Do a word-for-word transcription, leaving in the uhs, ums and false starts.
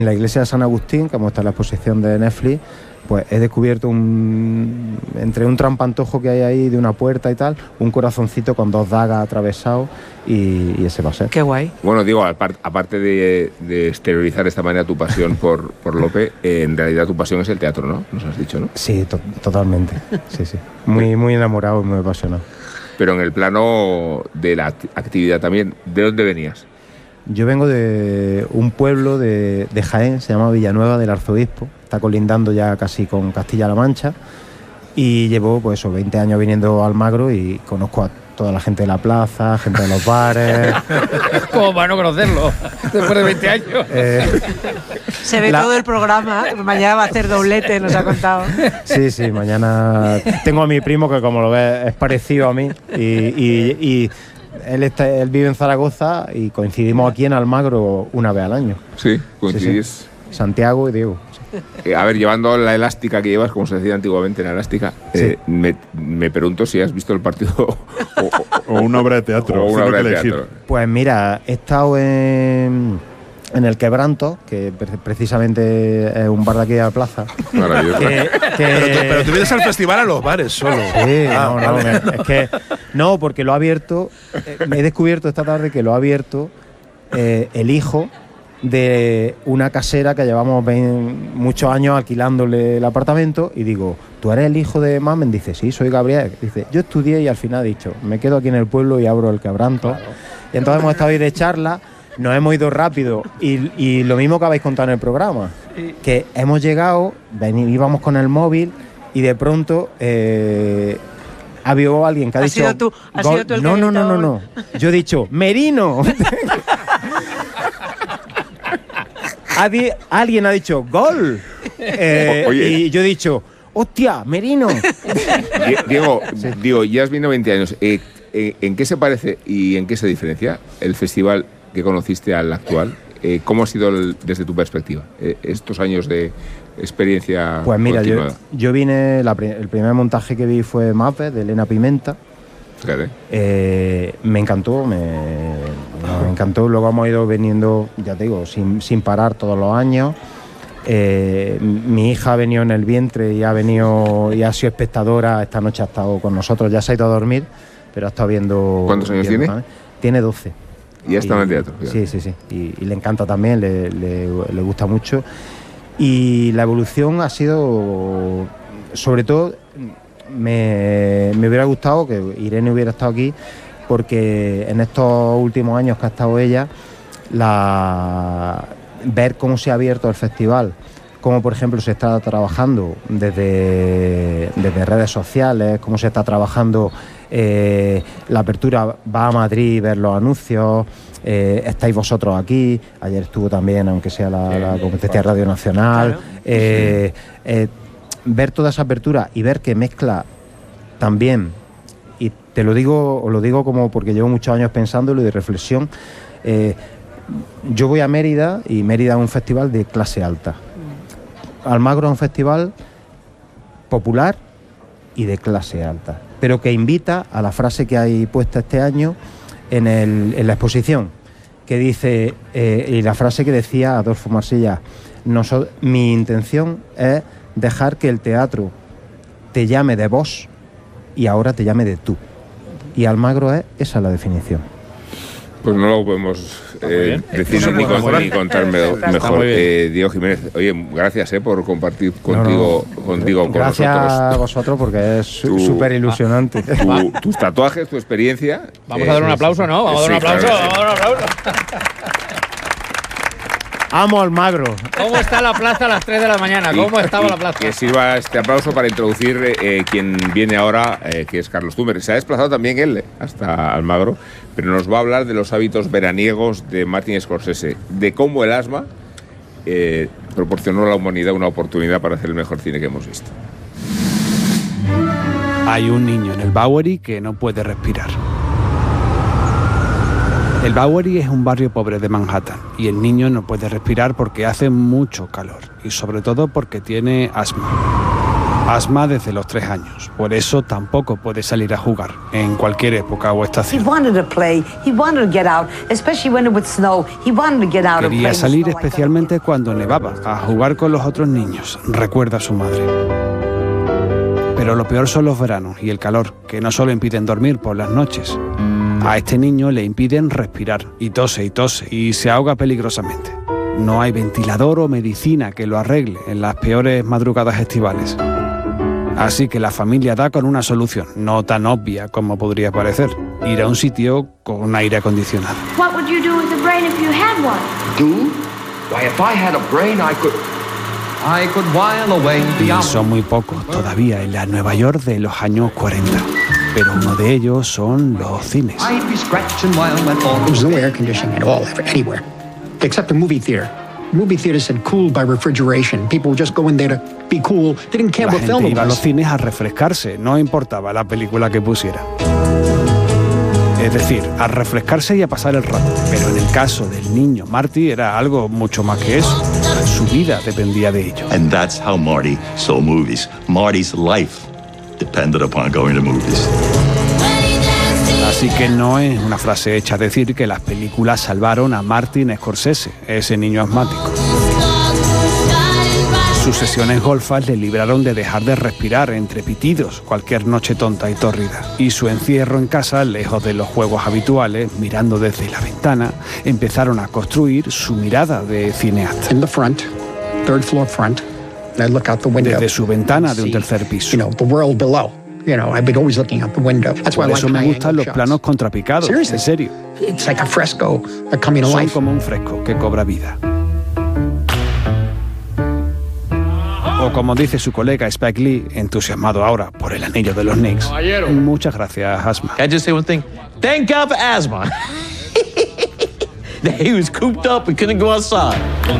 En la iglesia de San Agustín, que hemos estado en la exposición de Netflix, pues he descubierto un, entre un trampantojo que hay ahí de una puerta y tal, un corazoncito con dos dagas atravesados y, y ese va a ser. Qué guay. Bueno, digo, aparte de, de exteriorizar de esta manera tu pasión por, por Lope, eh, en realidad tu pasión es el teatro, ¿no? Nos has dicho, ¿no? Sí, to- totalmente. Sí, sí. Muy, muy enamorado y muy apasionado. Pero en el plano de la act- actividad también, ¿de dónde venías? Yo vengo de un pueblo de, de Jaén, se llama Villanueva del Arzobispo, está colindando ya casi con Castilla-La Mancha, y llevo pues eso, veinte años viniendo a Almagro y conozco a toda la gente de la plaza, gente de los bares. ¿Cómo para no conocerlo? Después de veinte años. Eh, Se ve la- todo el programa, mañana va a hacer doblete, nos ha contado. Sí, sí, mañana tengo a mi primo que como lo ves es parecido a mí y, y, y él, está, él vive en Zaragoza y coincidimos aquí en Almagro una vez al año. Sí, coincidís. Sí, sí. Santiago y Diego. Eh, a ver, llevando la elástica que llevas, como se decía antiguamente, la elástica, eh, Sí. me, me pregunto si has visto el partido o, o- O una obra de teatro. o una si no obra hay de que elegir. teatro. Pues mira, he estado en, en el Quebranto, que pre- precisamente es un bar de aquí de la plaza. Maravilloso. Que, que- Pero, tú, pero tú vienes al festival a los bares solo. Sí, Ah, no, no, vale. me- es que no, porque lo ha abierto, eh, me he descubierto esta tarde que lo ha abierto eh, el hijo de una casera que llevamos veinte muchos años alquilándole el apartamento y digo, ¿tú eres el hijo de Mamen? Dice, sí, soy Gabriel. Dice, yo estudié y al final he dicho, me quedo aquí en el pueblo y abro el Quebranto. Y entonces hemos estado ahí de charla, nos hemos ido rápido y, y lo mismo que habéis contado en el programa, que hemos llegado, vení- íbamos con el móvil y de pronto eh, ha habido alguien que ha ¿Has dicho... sido tú- has gol. sido tú el que no, ha no, no, no, gritado no. Yo he dicho, ¡Merino! Ha di- alguien ha dicho ¡gol! Eh, Oye. y yo he dicho ¡hostia, Merino! Die- Diego, digo, ya has venido veinte años. Eh, eh, ¿En qué se parece y en qué se diferencia el festival que conociste al actual? Eh, ¿Cómo ha sido el- desde tu perspectiva eh, estos años de experiencia Pues mira, yo, continuada? yo vine, la pri- el primer montaje que vi fue Mape, de Elena Pimenta. Fíjate. Eh, me encantó, me, me encantó. Luego hemos ido viniendo, ya te digo, sin, sin parar todos los años. Eh, mi hija ha venido en el vientre y ha venido y ha sido espectadora. Esta noche ha estado con nosotros, ya se ha ido a dormir, pero ha estado viendo. ¿Cuántos años viendo tiene? también. Tiene doce. Y ya está en el teatro. Sí, fíjate. sí, sí. Y, y le encanta también, le, le- le gusta mucho. Y la evolución ha sido, sobre todo, me, me hubiera gustado que Irene hubiera estado aquí, porque en estos últimos años que ha estado ella, la, ver cómo se ha abierto el festival, cómo por ejemplo se está trabajando desde, desde redes sociales, cómo se está trabajando eh, la apertura, va a Madrid, ver los anuncios, eh, estáis vosotros aquí, ayer estuvo también, aunque sea la, la competencia de Radio Nacional, Claro. eh, eh, ver toda esa apertura y ver que mezcla también, y te lo digo, os lo digo como porque llevo muchos años pensándolo y de reflexión, eh, yo voy a Mérida y Mérida es un festival de clase alta. Almagro es un festival popular y de clase alta, pero que invita a la frase que hay puesta este año en, el, en la exposición, que dice, eh, y la frase que decía Adolfo Marsella, "Noso- mi intención es dejar que el teatro te llame de vos y ahora te llame de tú". Y Almagro es, esa es la definición. Pues no lo podemos eh, decir Eso ni, muy con- bien. ni contar me- Está mejor. muy bien. Eh, Diego Jiménez, oye, gracias eh, por compartir contigo, No, no. contigo con Gracias nosotros a vosotros porque es Tú- súper ilusionante. tu- tus tatuajes, tu experiencia. Vamos Eh, a dar un aplauso, ¿no? Vamos a dar un Sí, aplauso. claro que sí. Vamos a dar un aplauso. Amo Almagro. ¿Cómo está la plaza a las tres de la mañana? ¿Cómo Y- estaba y la plaza? Que sirva este aplauso para introducir eh, quien viene ahora, eh, que es Carlos Tumer. Se ha desplazado también él eh, hasta Almagro, pero nos va a hablar de los hábitos veraniegos de Martin Scorsese, de cómo el asma eh, proporcionó a la humanidad una oportunidad para hacer el mejor cine que hemos visto. Hay un niño en el Bowery que no puede respirar. El Bowery es un barrio pobre de Manhattan y el niño no puede respirar porque hace mucho calor y sobre todo porque tiene asma. Asma desde los tres años, por eso tampoco puede salir a jugar en cualquier época o estación. Quería salir especialmente cuando nevaba, a jugar con los otros niños, recuerda su madre. Pero lo peor son los veranos y el calor, que no solo impiden dormir por las noches. A este niño le impiden respirar, y tose y tose, y se ahoga peligrosamente. No hay ventilador o medicina que lo arregle en las peores madrugadas estivales. Así que la familia da con una solución, no tan obvia como podría parecer: ir a un sitio con aire acondicionado. What would you do with a brain if you had one? Do? Why, if I had a brain, I could... I could while away the Y hours. son muy pocos todavía en la Nueva York de los años cuarenta. Pero uno de ellos son los cines. I'd be scratching while my phone There was no air conditioning at all, ever, anywhere, except the movie theater. Movie theaters said cooled by refrigeration. People would just go in there to be cool. They didn't care La what film gente it iba a los was. cines a refrescarse, no importaba la película que pusiera. Es decir, a refrescarse y a pasar el rato. Pero en el caso del niño Marty era algo mucho más que eso. Su vida dependía de ello. And that's how Marty saw movies. Marty's life depended upon going to movies. Así que no es una frase hecha decir que las películas salvaron a Martin Scorsese, ese niño asmático. Sus sesiones golfas le libraron de dejar de respirar entre pitidos cualquier noche tonta y tórrida. Y su encierro en casa, lejos de los juegos habituales, mirando desde la ventana, empezaron a construir su mirada de cineasta. In the front, third floor front, and I'd look out the window. Desde su ventana de un tercer piso. You know, the world below. You know, I'd be always looking out the window. That's why I Por like eso me high gustan angle los shots. planos contrapicados, Seriously. en serio. It's like a fresco uh, coming to Son life. como un fresco que cobra vida. O como dice su colega Spike Lee, entusiasmado ahora por el anillo de los Knicks. Muchas gracias, Asma. Can I just say one thing? Thank God for asthma. He was cooped up and couldn't go outside.